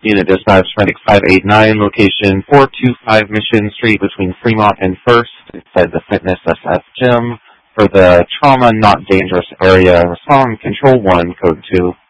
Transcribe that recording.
Unit Dispatch, Medic 589, location 425 Mission Street between Fremont and First, inside the Fitness SF Gym. For the trauma not dangerous area, respond Control 1, Code 2.